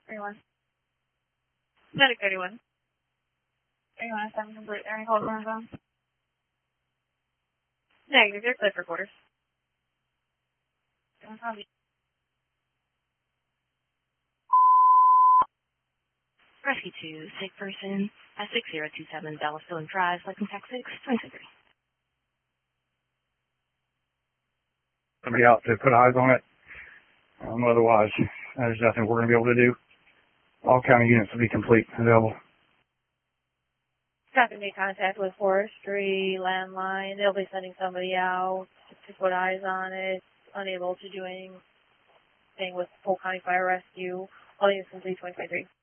31. Medic 31. 31, 7 complete. Area hold on zone. Negative, you're clear for quarters. Rescue 2, sick person at 6027 Dallas Dillon Drive, Licking Texas, 23. Somebody out to put eyes on it. Otherwise, there's nothing we're going to be able to do. All county units will be complete, available. Traffic made contact with forestry, landline. They'll be sending somebody out to put eyes on it. Unable to do anything with full county fire rescue. All units complete 2023.